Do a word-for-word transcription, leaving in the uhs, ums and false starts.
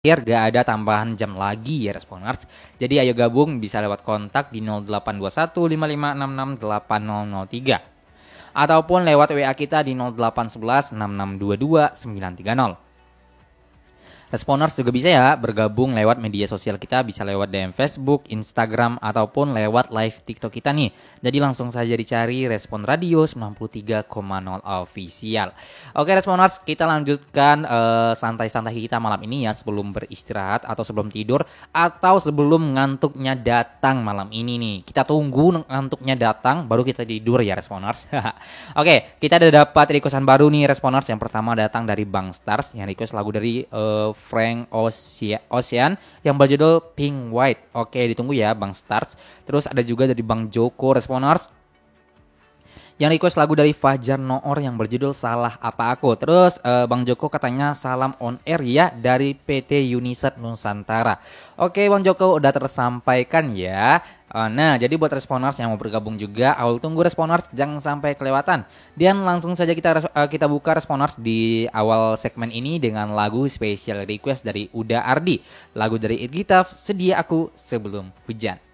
Biar gak ada tambahan jam lagi ya Responers. Jadi ayo gabung bisa lewat kontak di nol delapan dua satu lima lima enam enam delapan nol nol tiga ataupun lewat W A kita di nol delapan satu satu enam enam dua dua sembilan tiga nol. Responers juga bisa ya bergabung lewat media sosial kita, bisa lewat D M Facebook, Instagram, ataupun lewat live TikTok kita nih. Jadi langsung saja dicari Respon Radio sembilan puluh tiga koma nol Official. Oke Responers, kita lanjutkan uh, santai-santai kita malam ini ya, sebelum beristirahat atau sebelum tidur atau sebelum ngantuknya datang malam ini nih. Kita tunggu ngantuknya datang baru kita tidur ya Responers. Oke, kita ada dapat requestan baru nih Responers. Yang pertama datang dari Bang Stars yang request lagu dari uh, Frank Ocean yang berjudul Pink White. Oke, ditunggu ya Bang Stars. Terus ada juga dari Bang Joko Responers yang request lagu dari Fajar Noor yang berjudul Salah Apa Aku. Terus uh, Bang Joko katanya salam on air ya dari P T Unisat Nusantara. Oke Bang Joko udah tersampaikan ya. Uh, nah jadi buat Responers yang mau bergabung juga, awal tunggu Responers jangan sampai kelewatan. Dan langsung saja kita uh, kita buka Responers di awal segmen ini dengan lagu special request dari Uda Ardi. Lagu dari It Gitaf, Sedia Aku Sebelum Hujan.